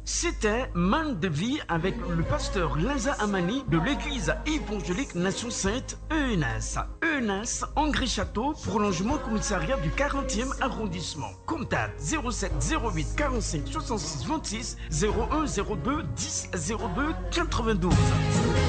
C'était Man de vie avec le pasteur Laza Amani de l'église évangélique Nation Sainte ENS. ENS, Angry Château, prolongement commissariat du 40e arrondissement. Contact 07 08 45 66 26 01 02 10 02 92.